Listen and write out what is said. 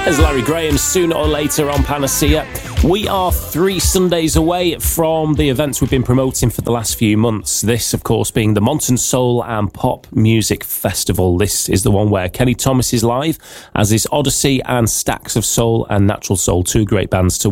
There's Larry Graham, Sooner or Later on Panacea. We are 3 Sundays away from the events we've been promoting for the last few months. This, of course, being the Monton Soul and Pop Music Festival. This is the one where Kenny Thomas is live, as is Odyssey and Stacks of Soul and Natural Soul, 2 great bands to